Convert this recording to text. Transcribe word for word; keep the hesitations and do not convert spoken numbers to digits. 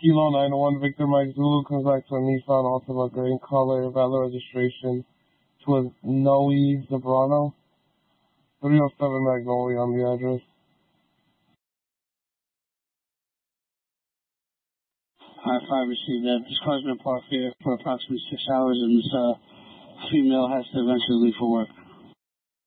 Kilo nine one Victor Mike Zulu comes back to a Nissan Altima gray in color, valid registration to a Noe Zebrano. three oh seven Magnolia on the address. High five received that. This car's been parked here for approximately six hours and this uh, female has to eventually leave for work.